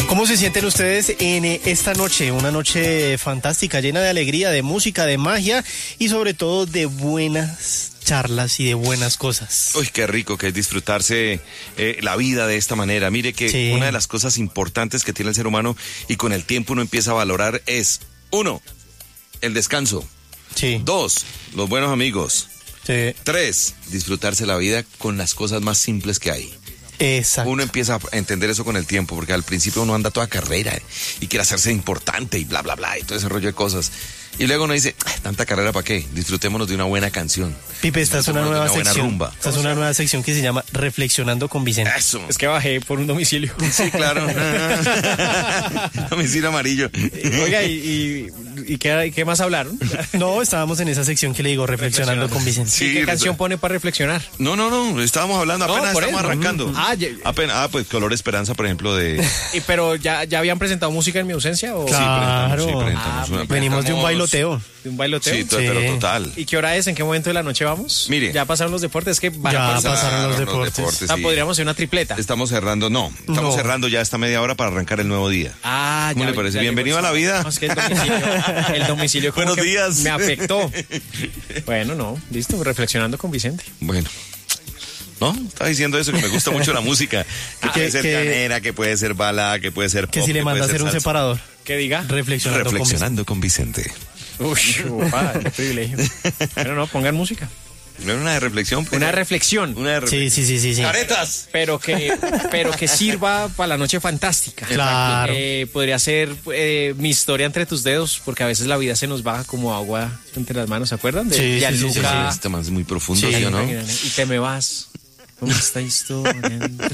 ¿Cómo se sienten ustedes en esta noche? Una noche fantástica, llena de alegría, de música, de magia y sobre todo de buenas charlas y de buenas cosas. Uy, qué rico que es disfrutarse la vida de esta manera. Mire que una de las cosas importantes que tiene el ser humano y con el tiempo uno empieza a valorar es, 1, el descanso. 2, los buenos amigos. 3, disfrutarse la vida con las cosas más simples que hay. Exacto. Uno empieza a entender eso con el tiempo, porque al principio uno anda toda carrera y quiere hacerse importante y bla, bla, bla, y todo ese rollo de cosas. Y luego uno dice, tanta carrera ¿para qué? Disfrutémonos de una buena canción. Pipe, esta es una nueva sección. Rumba. Esta es una nueva sección que se llama Reflexionando con Vicente. Eso. Es que bajé por un domicilio. Sí, claro. Domicilio amarillo. Oiga, ¿y qué más hablaron? No, estábamos en esa sección que le digo, Reflexionando con Vicente. Sí, ¿Y qué canción pone para reflexionar? No, estábamos hablando, apenas por estamos eso. arrancando. Pues Color Esperanza, por ejemplo, de... Pero ya habían presentado música en mi ausencia, ¿o? Claro. presentamos Venimos de un bailoteo. ¿De un bailoteo? Sí, pero total. ¿Y qué hora es? ¿En qué momento de la noche vamos? Mire. Ya pasaron los deportes, es que van Ya a pasar. pasaron los deportes. O sea, podríamos hacer una tripleta. Estamos cerrando, estamos cerrando ya esta media hora para arrancar el nuevo día. ¿Cómo le parece? Bienvenido a la vida. No, es que el domicilio como Buenos que días. me afectó. Bueno, listo, reflexionando con Vicente. Bueno. No, estaba diciendo eso, que me gusta mucho la música. Que puede ser canera, que puede ser balada, que puede ser pop. Que si le manda a hacer un separador. ¿Qué diga? Reflexionando con Vicente. Qué privilegio. Pero no, pongan música. Primero una de reflexión. Pues, Una reflexión. Sí. ¡Caretas! Pero que sirva para la noche fantástica. Claro. Podría ser mi historia entre tus dedos, porque a veces la vida se nos baja como agua entre las manos, ¿se acuerdan? Sí. Este man es muy profundo, ¿sí o no? Y te me vas. ¿Cómo está historia?